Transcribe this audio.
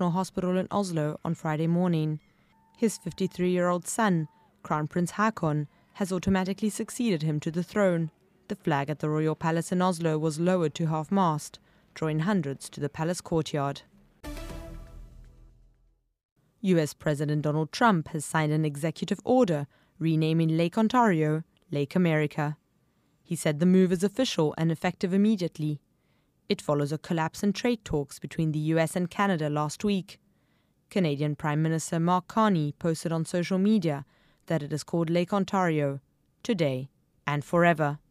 National Hospital in Oslo on Friday morning. His 53-year-old son, Crown Prince Haakon, has automatically succeeded him to the throne. The flag at the royal palace in Oslo was lowered to half-mast, drawing hundreds to the palace courtyard. US President Donald Trump has signed an executive order renaming Lake Ontario Lake America. He said the move is official and effective immediately. It follows a collapse in trade talks between the US and Canada last week. Canadian Prime Minister Mark Carney posted on social media that it is called Lake Ontario, today and forever.